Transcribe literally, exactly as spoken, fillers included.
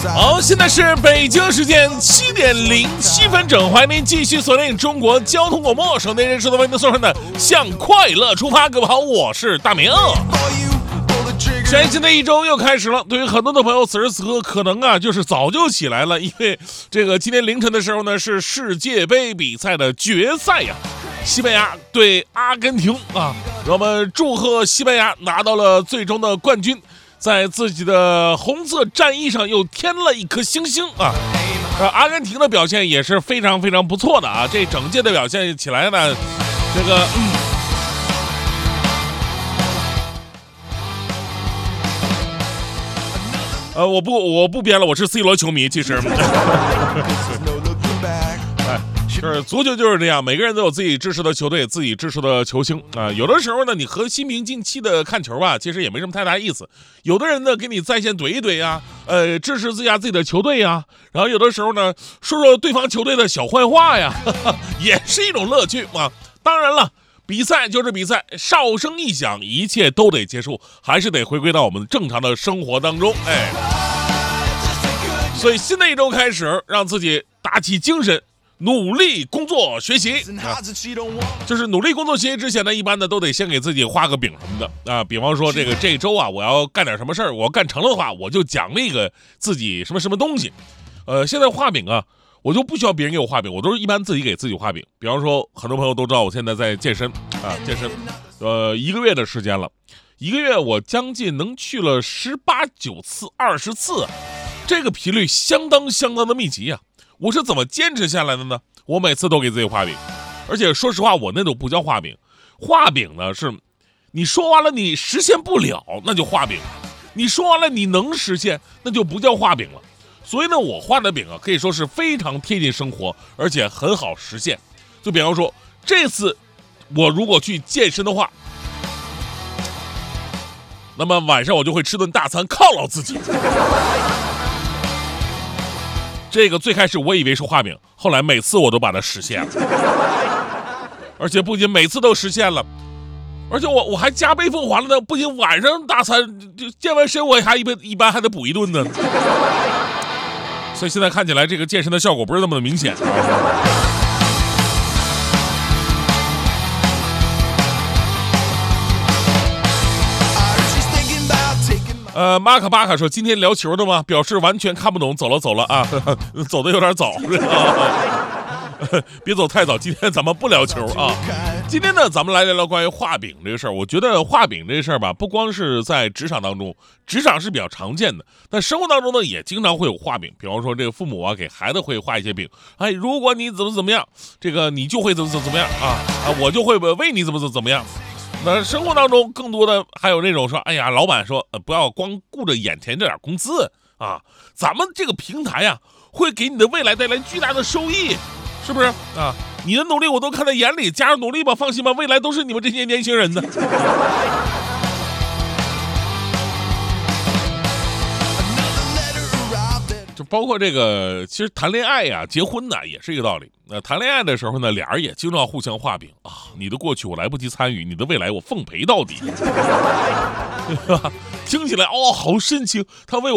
好，现在是北京时间七点零七分整，欢迎您继续锁定中国交通广播，省内人士的为您送上的向快乐出发。各位好，我是大明。全新的一周又开始了，对于很多的朋友，此时此刻可能啊就是早就起来了，因为这个今天凌晨的时候呢是世界杯比赛的决赛呀，西班牙对阿根廷啊，让我们祝贺西班牙拿到了最终的冠军，在自己的红色战衣上又添了一颗星星啊。呃，阿根廷的表现也是非常非常不错的啊，这整届的表现起来呢，这个嗯。呃，我不，我不编了，我是 C 罗球迷，其实。哎，就是足球就是这样，每个人都有自己支持的球队，自己支持的球星啊、呃。有的时候呢，你和心平气的看球吧，其实也没什么太大意思。有的人呢，给你在线怼一怼呀，呃，支持自家自己的球队呀，然后有的时候呢，说说对方球队的小坏话呀，呵呵也是一种乐趣嘛。当然了。比赛就是比赛，哨声一响，一切都得结束，还是得回归到我们正常的生活当中。哎，所以新的一周开始，让自己打起精神，努力工作学习。啊、就是努力工作学习之前呢，一般的都得先给自己画个饼什么的啊。比方说这个这一周啊，我要干点什么事儿，我要干成了的话，我就奖励个自己什么什么东西。呃，现在画饼啊。我就不需要别人给我画饼，我都是一般自己给自己画饼。比方说，很多朋友都知道我现在在健身啊，健身，呃，一个月的时间了，一个月我将近能去了十八九次、二十次，这个频率相当相当的密集啊！我是怎么坚持下来的呢？我每次都给自己画饼，而且说实话，我那都不叫画饼，画饼呢是，你说完了你实现不了，那就画饼；你说完了你能实现，那就不叫画饼了。所以呢，我画的饼啊，可以说是非常贴近生活，而且很好实现。就比方说，这次我如果去健身的话，那么晚上我就会吃顿大餐犒劳自己。这个最开始我以为是画饼，后来每次我都把它实现了，而且不仅每次都实现了，而且我我还加倍奉还了呢。不仅晚上大餐就健完身，我还一般一般还得补一顿呢。所以现在看起来这个健身的效果不是那么的明显。呃，马卡巴卡说今天聊球的吗？表示完全看不懂，走了走了啊，呵呵走的有点早。别走太早，今天咱们不聊球啊。今天呢，咱们来聊聊关于画饼这个事儿。我觉得画饼这个事儿吧，不光是在职场当中，职场是比较常见的，但生活当中呢，也经常会有画饼。比方说，这个父母啊，给孩子会画一些饼，哎，如果你怎么怎么样，这个你就会怎么怎么怎么样啊啊，我就会为你怎么怎么怎么样。那生活当中更多的还有那种说，哎呀，老板说，呃，不要光顾着眼前这点工资啊，咱们这个平台呀、啊，会给你的未来带来巨大的收益。是不是啊？你的努力我都看在眼里，加上努力吧，放心吧，未来都是你们这些年轻人的。就包括这个，其实谈恋爱呀、结婚呢，也是一个道理。那、呃、谈恋爱的时候呢，俩人也经常互相画饼啊，你的过去我来不及参与，你的未来我奉陪到底，听起来哦，好深情，他为我。